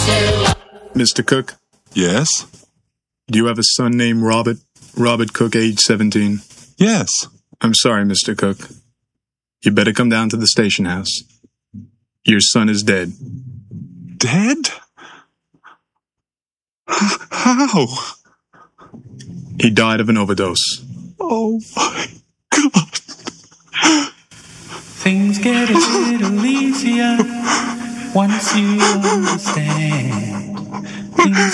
Mr. Cook, Yes? do you have a son named Robert? Robert Cook, age 17. Yes. I'm sorry, Mr. Cook. You better come down to the station house. Your son is dead. Dead? How? He died of an overdose. Oh my God. Things get a little easier once you understand. Things